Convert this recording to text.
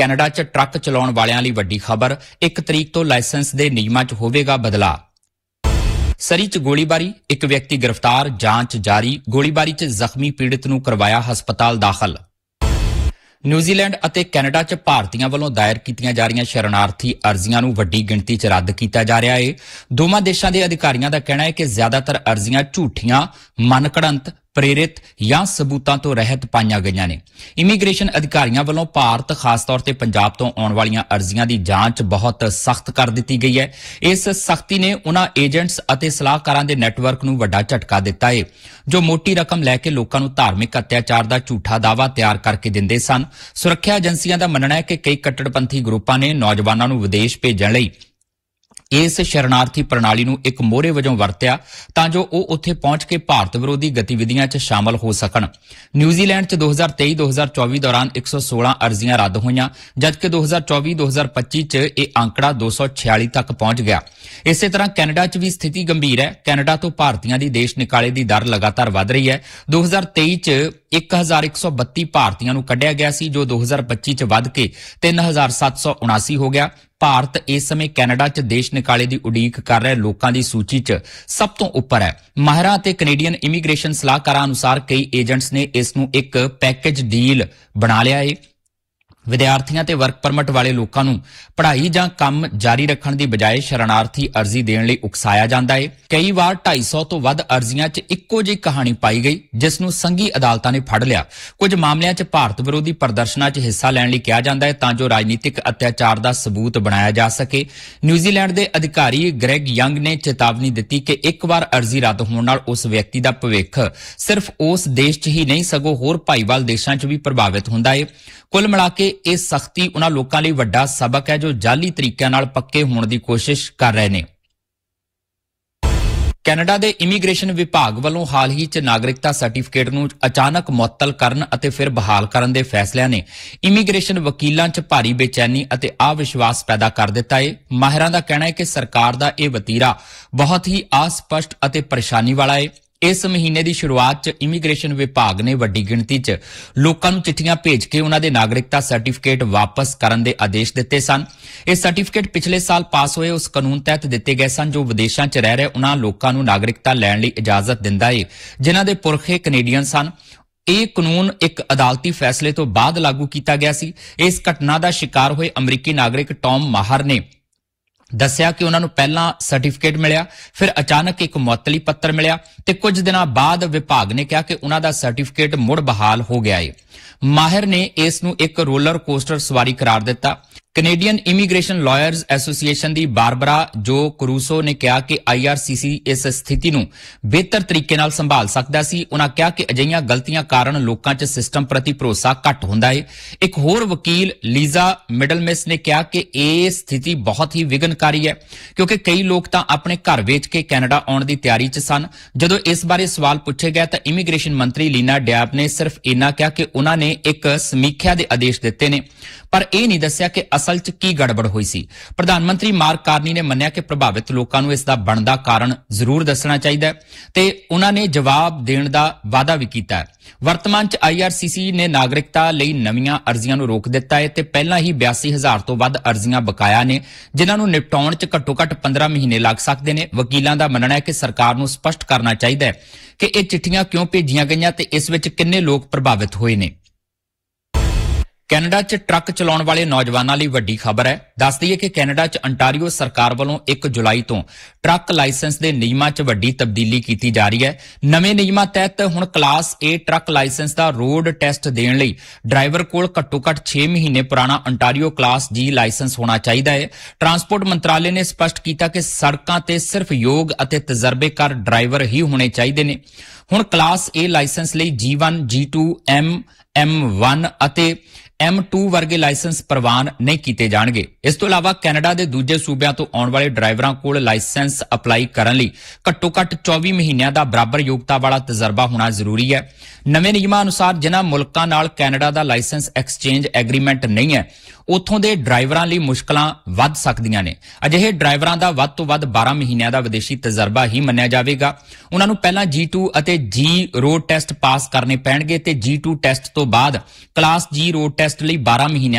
Canada 'ਚ truck ਚਲਾਉਣ ਵਾਲਿਆਂ ਲਈ ਵੱਡੀ ਖਬਰ। 1 ਤਰੀਕ ਤੋਂ ਲਾਇਸੈਂਸ ਦੇ ਨਿਯਮਾਂ 'ਚ ਹੋਵੇਗਾ ਬਦਲਾਅ। ਸਰੀ 'ਚ ਗੋਲੀਬਾਰੀ, ਇੱਕ ਵਿਅਕਤੀ ਗ੍ਰਿਫਤਾਰ, ਜਾਂਚ ਜਾਰੀ। ਗੋਲੀਬਾਰੀ 'ਚ ਜ਼ਖਮੀ ਪੀੜਤ ਨੂੰ ਕਰਵਾਇਆ ਹਸਪਤਾਲ ਦਾਖਲ। ਨਿਊਜ਼ੀਲੈਂਡ ਅਤੇ ਕੈਨੇਡਾ 'ਚ ਭਾਰਤੀਆਂ ਵੱਲੋਂ ਦਾਇਰ ਕੀਤੀਆਂ ਜਾ ਰਹੀਆਂ ਸ਼ਰਨਾਰਥੀ ਅਰਜ਼ੀਆਂ ਨੂੰ ਵੱਡੀ ਗਿਣਤੀ 'ਚ ਰੱਦ ਕੀਤਾ ਜਾ ਰਿਹਾ ਹੈ। ਦੋਵਾਂ ਦੇਸ਼ਾਂ ਦੇ ਅਧਿਕਾਰੀਆਂ ਦਾ ਕਹਿਣਾ ਹੈ ਕਿ ਜ਼ਿਆਦਾਤਰ ਅਰਜ਼ੀਆਂ ਝੂਠੀਆਂ, ਮਨਘੜੰਤ, ਪ੍ਰੇਰਿਤ ਜਾਂ ਸਬੂਤਾਂ ਤੋਂ ਰਹਿਤ ਪਾਈਆਂ ਗਈਆਂ ਨੇ। ਇਮੀਗ੍ਰੇਸ਼ਨ ਅਧਿਕਾਰੀਆਂ ਵੱਲੋਂ ਭਾਰਤ, ਖਾਸ ਤੌਰ ਤੇ ਪੰਜਾਬ ਤੋਂ ਆਉਣ ਵਾਲੀਆਂ ਅਰਜ਼ੀਆਂ ਦੀ ਜਾਂਚ ਬਹੁਤ ਸਖਤ ਕਰ ਦਿੱਤੀ ਗਈ ਹੈ। ਇਸ ਸਖਤੀ ਨੇ ਉਨ੍ਹਾਂ ਏਜੰਟਸ ਅਤੇ ਸਲਾਹਕਾਰਾਂ ਦੇ ਨੈਟਵਰਕ ਨੂੰ ਵੱਡਾ ਝਟਕਾ ਦਿੱਤਾ ਹੈ ਜੋ ਮੋਟੀ ਰਕਮ ਲੈ ਕੇ ਲੋਕਾਂ ਨੂੰ ਧਾਰਮਿਕ ਅਤਿਆਚਾਰ ਦਾ ਝੂਠਾ ਦਾਅਵਾ ਤਿਆਰ ਕਰਕੇ ਦਿੰਦੇ ਸਨ। ਸੁਰੱਖਿਆ ਏਜੰਸੀਆਂ ਦਾ ਮੰਨਣਾ ਹੈ ਕਿ ਕਈ ਕੱਟੜਪੰਥੀ ਗਰੁੱਪਾਂ ਨੇ ਨੌਜਵਾਨਾਂ ਨੂੰ ਵਿਦੇਸ਼ ਭੇਜਣ ਲਈ ਇਸ ਸ਼ਰਨਾਰਥੀ ਪ੍ਰਣਾਲੀ ਨੂੰ ਇੱਕ ਮੋਹਰੇ ਵਜੋਂ ਵਰਤਿਆ ਤਾਂ ਜੋ ਉਹ ਉੱਥੇ ਪਹੁੰਚ ਕੇ ਭਾਰਤ ਵਿਰੋਧੀ ਗਤੀਵਿਧੀਆਂ 'ਚ ਸ਼ਾਮਲ ਹੋ ਸਕਣ। ਨਿਊਜ਼ੀਲੈਂਡ 'ਚ 2023-2024 ਦੌਰਾਨ 116 ਅਰਜ਼ੀਆਂ ਰੱਦ ਹੋਈਆਂ, ਜਦਕਿ 2024-2025 'ਚ ਇਹ ਅੰਕੜਾ 246 ਤੱਕ ਪਹੁੰਚ ਗਿਆ। ਇਸੇ ਤਰ੍ਹਾਂ ਕੈਨੇਡਾ 'ਚ ਵੀ ਸਥਿਤੀ ਗੰਭੀਰ ਹੈ। ਕੈਨੇਡਾ ਤੋਂ ਭਾਰਤੀਆਂ ਦੀ ਦੇਸ਼ ਨਿਕਾਲੇ ਦੀ ਦਰ ਲਗਾਤਾਰ ਵਧ ਰਹੀ ਹੈ। 2023 'ਚ 1132 ਭਾਰਤੀਆਂ ਨੂੰ ਕੱਢਿਆ ਗਿਆ ਸੀ, ਜੋ 2025 'ਚ ਵੱਧ ਕੇ 3779 ਹੋ ਗਿਆ। ਭਾਰਤ ਇਸ ਸਮੇਂ ਕੈਨੇਡਾ 'ਚ ਦੇਸ਼ ਨਿਕਾਲੇ ਦੀ ਉਡੀਕ ਕਰ ਰਹੇ ਲੋਕਾਂ ਦੀ ਸੂਚੀ 'ਚ ਸਭ ਤੋਂ ਉੱਪਰ ਹੈ। ਮਾਹਿਰਾਂ ਅਤੇ ਕੈਨੇਡੀਅਨ ਇਮੀਗ੍ਰੇਸ਼ਨ ਸਲਾਹਕਾਰਾਂ ਅਨੁਸਾਰ ਕਈ ਏਜੰਟਸ ਨੇ ਇਸ ਨੂੰ ਇੱਕ ਪੈਕੇਜ ਡੀਲ ਬਣਾ ਲਿਆ ਹੈ। ਵਿਦਿਆਰਥੀਆਂ ਤੇ ਵਰਕ ਪਰਮਿਟ ਵਾਲੇ ਲੋਕਾਂ ਨੂੰ ਪੜ੍ਹਾਈ ਜਾਂ ਕੰਮ ਜਾਰੀ ਰੱਖਣ ਦੀ ਬਜਾਏ ਸ਼ਰਨਾਰਥੀ ਅਰਜ਼ੀ ਦੇਣ ਲਈ ਉਕਸਾਇਆ ਜਾਂਦਾ ਹੈ। ਕਈ ਵਾਰ 250 ਤੋਂ ਵੱਧ ਅਰਜ਼ੀਆਂ 'ਚ ਇੱਕੋ ਜਿਹੀ ਕਹਾਣੀ ਪਾਈ ਗਈ, ਜਿਸ ਨੂੰ ਸੰਘੀ ਅਦਾਲਤਾਂ ਨੇ ਫੜ ਲਿਆ। ਕੁਝ ਮਾਮਲਿਆਂ 'ਚ ਭਾਰਤ ਵਿਰੋਧੀ ਪ੍ਰਦਰਸ਼ਨਾਂ 'ਚ ਹਿੱਸਾ ਲੈਣ ਲਈ ਕਿਹਾ ਜਾਂਦਾ ਹੈ ਤਾਂ ਜੋ ਰਾਜਨੀਤਿਕ ਅਤਿਆਚਾਰ ਦਾ ਸਬੂਤ ਬਣਾਇਆ ਜਾ ਸਕੇ। ਨਿਊਜ਼ੀਲੈਂਡ ਦੇ ਅਧਿਕਾਰੀ ਗ੍ਰੈਗ ਯੰਗ ਨੇ ਚੇਤਾਵਨੀ ਦਿੱਤੀ ਕਿ ਇੱਕ ਵਾਰ ਅਰਜ਼ੀ ਰੱਦ ਹੋਣ ਨਾਲ ਉਸ ਵਿਅਕਤੀ ਦਾ ਭਵਿੱਖ ਸਿਰਫ ਉਸ ਦੇਸ਼ 'ਚ ਹੀ ਨਹੀਂ ਸਗੋਂ ਹੋਰ ਭਾਈਵਾਲ ਦੇਸ਼ਾਂ 'ਚ ਵੀ ਪ੍ਰਭਾਵਿਤ ਹੁੰਦਾ ਹੈ। ਕੁੱਲ ਮਿਲਾ ਕੇ ਇਹ ਸਖਤੀ ਉਨ੍ਹਾਂ ਲੋਕਾਂ ਲਈ ਵੱਡਾ ਸਬਕ ਹੈ ਜੋ ਜਾਲੀ ਤਰੀਕਿਆਂ ਨਾਲ ਪੱਕੇ ਹੋਣ ਦੀ ਕੋਸ਼ਿਸ਼ ਕਰ ਰਹੇ ਨੇ। ਕੈਨੇਡਾ ਦੇ ਇਮੀਗ੍ਰੇਸ਼ਨ ਵਿਭਾਗ ਵੱਲੋਂ ਹਾਲ ਹੀ 'ਚ ਨਾਗਰਿਕਤਾ ਸਰਟੀਫਿਕੇਟ ਨੂੰ ਅਚਾਨਕ ਮੁਅੱਤਲ ਕਰਨ ਅਤੇ ਫਿਰ ਬਹਾਲ ਕਰਨ ਦੇ ਫੈਸਲਿਆਂ ਨੇ ਇਮੀਗ੍ਰੇਸ਼ਨ ਵਕੀਲਾਂ 'ਚ ਭਾਰੀ ਬੇਚੈਨੀ ਅਤੇ ਅਵਿਸ਼ਵਾਸ ਪੈਦਾ ਕਰ ਦਿੱਤਾ ਹੈ। ਮਾਹਿਰਾਂ ਦਾ ਕਹਿਣਾ ਹੈ ਕਿ ਸਰਕਾਰ ਦਾ ਇਹ ਵਤੀਰਾ ਬਹੁਤ ਹੀ ਅਸਪਸ਼ਟ ਅਤੇ ਪਰੇਸ਼ਾਨੀ ਵਾਲਾ ਹੈ। ਇਸ ਮਹੀਨੇ ਦੀ ਸ਼ੁਰੂਆਤ 'ਚ ਇਮੀਗ੍ਰੇਸ਼ਨ ਵਿਭਾਗ ਨੇ ਵੱਡੀ ਗਿਣਤੀ 'ਚ ਲੋਕਾਂ ਨੂੰ ਚਿੱਠੀਆਂ ਭੇਜ ਕੇ ਉਨ੍ਹਾਂ ਦੇ ਨਾਗਰਿਕਤਾ ਸਰਟੀਫਿਕੇਟ ਵਾਪਸ ਕਰਨ ਦੇ ਆਦੇਸ਼ ਦਿੱਤੇ ਸਨ। ਇਹ ਸਰਟੀਫਿਕੇਟ ਪਿਛਲੇ ਸਾਲ ਪਾਸ ਹੋਏ ਉਸ ਕਾਨੂੰਨ ਤਹਿਤ ਦਿੱਤੇ ਗਏ ਸਨ ਜੋ ਵਿਦੇਸ਼ਾਂ 'ਚ ਰਹਿ ਰਹੇ ਉਨ੍ਹਾਂ ਲੋਕਾਂ ਨੂੰ ਨਾਗਰਿਕਤਾ ਲੈਣ ਲਈ ਇਜਾਜ਼ਤ ਦਿੰਦਾ ਹੈ ਜਿਨ੍ਹਾਂ ਦੇ ਪੁਰਖੇ ਕੈਨੇਡੀਅਨ ਸਨ। ਇਹ ਕਾਨੂੰਨ ਇੱਕ ਅਦਾਲਤੀ ਫੈਸਲੇ ਤੋਂ ਬਾਅਦ ਲਾਗੂ ਕੀਤਾ ਗਿਆ ਸੀ। ਇਸ ਘਟਨਾ ਦਾ ਸ਼ਿਕਾਰ ਹੋਏ ਅਮਰੀਕੀ ਨਾਗਰਿਕ ਟੌਮ ਮਾਹਰ ਨੇ ਦੱਸਿਆ ਕਿ ਉਹਨਾਂ ਨੂੰ ਪਹਿਲਾਂ ਸਰਟੀਫਿਕੇਟ ਮਿਲਿਆ, ਫਿਰ ਅਚਾਨਕ ਇੱਕ ਮੁਅੱਤਲੀ ਪੱਤਰ ਮਿਲਿਆ ਤੇ ਕੁਝ ਦਿਨਾਂ ਬਾਅਦ ਵਿਭਾਗ ਨੇ ਕਿਹਾ ਕਿ ਉਹਨਾਂ ਦਾ ਸਰਟੀਫਿਕੇਟ ਮੁੜ ਬਹਾਲ ਹੋ ਗਿਆ ਹੈ। ਮਾਹਿਰ ਨੇ ਇਸ ਨੂੰ ਇੱਕ ਰੋਲਰ ਕੋਸਟਰ ਸਵਾਰੀ ਕਰਾਰ ਦਿੱਤਾ। ਕੈਨੇਡੀਅਨ ਇਮੀਗ੍ਰੇਸ਼ਨ ਲਾਇਰਜ਼ ਐਸੋਸੀਏਸ਼ਨ ਦੀ ਬਾਰਬਰਾ ਜੋ ਕਰੂਸੋ ਨੇ ਕਿਹਾ ਕਿ IRCC ਇਸ ਸਥਿਤੀ ਨੂੰ ਬਿਹਤਰ ਤਰੀਕੇ ਨਾਲ ਸੰਭਾਲ ਸਕਦਾ ਸੀ। ਉਨ੍ਹਾਂ ਕਿਹਾ ਕਿ ਅਜਿਹੀਆਂ ਗਲਤੀਆਂ ਕਾਰਨ ਲੋਕਾਂ 'ਚ ਸਿਸਟਮ ਪ੍ਰਤੀ ਭਰੋਸਾ ਘੱਟ ਹੁੰਦਾ ਹੈ। ਇੱਕ ਹੋਰ ਵਕੀਲ ਲੀਜ਼ਾ ਮਿਡਲਮਿਸ ਨੇ ਕਿਹਾ ਕਿ ਇਹ ਸਥਿਤੀ ਬਹੁਤ ਹੀ ਵਿਘਨਕਾਰੀ ਹੈ ਕਿਉਂਕਿ ਕਈ ਲੋਕ ਤਾਂ ਆਪਣੇ ਘਰ ਵੇਚ ਕੇ ਕੈਨੇਡਾ ਆਉਣ ਦੀ ਤਿਆਰੀ 'ਚ ਸਨ। ਜਦੋਂ ਇਸ ਬਾਰੇ ਸਵਾਲ ਪੁੱਛੇ ਗਏ ਤਾਂ ਇਮੀਗ੍ਰੇਸ਼ਨ ਮੰਤਰੀ ਲੀਨਾ ਡਿਆਪ ਨੇ ਸਿਰਫ ਇੰਨਾ ਕਿਹਾ ਕਿ ਉਨ੍ਹਾਂ ਨੇ ਇੱਕ ਸਮੀਖਿਆ ਦੇ ਆਦੇਸ਼ ਦਿੱਤੇ ਨੇ, ਪਰ ਇਹ ਨਹੀਂ ਦੱਸਿਆ ਕਿ ਅਸਲ 'ਚ ਕੀ ਗੜਬੜ ਹੋਈ ਸੀ। ਪ੍ਰਧਾਨ ਮੰਤਰੀ ਮਾਰਕ ਕਾਰਨੀ ਨੇ ਮੰਨਿਆ ਕਿ ਪ੍ਰਭਾਵਿਤ ਲੋਕਾਂ ਨੂੰ ਇਸ ਦਾ ਬਣਦਾ ਕਾਰਨ ਜ਼ਰੂਰ ਦੱਸਣਾ ਚਾਹੀਦਾ ਹੈ ਤੇ ਉਨ੍ਹਾਂ ਨੇ ਜਵਾਬ ਦੇਣ ਦਾ ਵਾਅਦਾ ਵੀ ਕੀਤਾ ਹੈ। ਵਰਤਮਾਨ 'ਚ IRCC ਨੇ ਨਾਗਰਿਕਤਾ ਲਈ ਨਵੀਆਂ ਅਰਜ਼ੀਆਂ ਨੂੰ ਰੋਕ ਦਿੱਤਾ ਹੈ ਤੇ ਪਹਿਲਾਂ ਹੀ 82,000 ਤੋਂ ਵੱਧ ਅਰਜ਼ੀਆਂ ਬਕਾਇਆ ਨੇ ਜਿਨ੍ਹਾਂ ਨੂੰ ਨਿਪਟਾਉਣ 'ਚ ਘੱਟੋ-ਘੱਟ 15 ਮਹੀਨੇ ਲੱਗ ਸਕਦੇ ਨੇ। ਵਕੀਲਾਂ ਦਾ ਮੰਨਣਾ ਹੈ ਕਿ ਸਰਕਾਰ ਨੂੰ ਸਪਸ਼ਟ ਕਰਨਾ ਚਾਹੀਦਾ ਹੈ ਕਿ ਇਹ ਚਿੱਠੀਆਂ ਕਿਉਂ ਭੇਜੀਆਂ ਗਈਆਂ ਤੇ ਇਸ ਵਿੱਚ ਕਿੰਨੇ ਲੋਕ ਪ੍ਰਭਾਵਿਤ ਹੋਏ ਨੇ। ਕੈਨੇਡਾ 'ਚ ਟਰੱਕ ਚਲਾਉਣ ਵਾਲੇ ਨੌਜਵਾਨਾਂ ਲਈ ਵੱਡੀ ਖਬਰ ਹੈ। ਦੱਸ ਦਈਏ ਕਿ ਕੈਨੇਡਾ 'ਚ ਅੰਟਾਰੀਓ ਸਰਕਾਰ ਵੱਲੋਂ 1 ਜੁਲਾਈ ਤੋਂ ਟਰੱਕ ਲਾਇਸੈਂਸ ਦੇ ਨਿਯਮਾਂ 'ਚ ਵੱਡੀ ਤਬਦੀਲੀ ਕੀਤੀ ਜਾ ਰਹੀ ਹੈ। ਨਵੇਂ ਨਿਯਮਾਂ ਤਹਿਤ ਹੁਣ class A truck licence the road test ਦੇਣ ਲਈ ਡਰਾਈਵਰ ਕੋਲ ਘੱਟੋ-ਘੱਟ 6 ਮਹੀਨੇ ਪੁਰਾਣਾ ਅੰਟਾਰੀਓ ਕਲਾਸ G ਲਾਇਸੈਂਸ ਹੋਣਾ ਚਾਹੀਦਾ ਹੈ। ਟਰਾਂਸਪੋਰਟ ਮੰਤਰਾਲੇ ਨੇ ਸਪਸ਼ਟ ਕੀਤਾ ਕਿ ਸੜਕਾਂ ਤੇ ਸਿਰਫ ਯੋਗ ਅਤੇ ਤਜਰਬੇਕਾਰ ਡਰਾਈਵਰ ਹੀ ਹੋਣੇ ਚਾਹੀਦੇ ਨੇ। ਹੁਣ ਕਲਾਸ A ਲਾਇਸੈਂਸ ਲਈ G1, G2, M1 ਅਤੇ M2 ਵਰਗੇ ਲਾਇਸੈਂਸ ਪ੍ਰਵਾਨ ਨਹੀਂ ਕੀਤੇ ਜਾਣਗੇ। ਇਸ ਤੋਂ ਇਲਾਵਾ ਕੈਨੇਡਾ ਦੇ ਦੂਜੇ ਸੂਬਿਆਂ ਤੋਂ ਆਉਣ ਵਾਲੇ ਡਰਾਈਵਰਾਂ ਕੋਲ ਲਾਇਸੈਂਸ ਅਪਲਾਈ ਕਰਨ ਲਈ ਘੱਟੋ-ਘੱਟ 24 ਮਹੀਨਿਆਂ ਦਾ ਬਰਾਬਰ ਯੋਗਤਾ ਵਾਲਾ ਤਜਰਬਾ ਹੋਣਾ ਜ਼ਰੂਰੀ ਹੈ। ਨਵੇਂ ਨਿਯਮਾਂ ਅਨੁਸਾਰ ਜਿਨ੍ਹਾਂ ਮੁਲਕਾਂ ਨਾਲ ਕੈਨੇਡਾ ਦਾ ਲਾਇਸੈਂਸ ਐਕਸਚੇਂਜ ਐਗਰੀਮੈਂਟ ਨਹੀਂ ਹੈ ਉੱਥੋਂ ਦੇ ਡਰਾਈਵਰਾਂ ਲਈ ਮੁਸ਼ਕਲਾਂ ਵੱਧ ਸਕਦੀਆਂ ਨੇ। ਅਜਿਹੇ ਡਰਾਈਵਰਾਂ ਦਾ ਵੱਧ ਤੋਂ ਵੱਧ 12 ਮਹੀਨਿਆਂ ਦਾ ਵਿਦੇਸ਼ੀ ਤਜਰਬਾ ਹੀ ਮੰਨਿਆ ਜਾਵੇਗਾ। ਉਹਨਾਂ ਨੂੰ ਪਹਿਲਾਂ G2 ਅਤੇ G ਰੋਡ ਟੈਸਟ ਪਾਸ ਕਰਨੇ ਪੈਣਗੇ ਤੇ G2 ਟੈਸਟ ਤੋਂ ਬਾਅਦ ਕਲਾਸ G ਰੋਡ ਟੈਸਟ ਲਈ 12 ਮਹੀਨਿਆਂ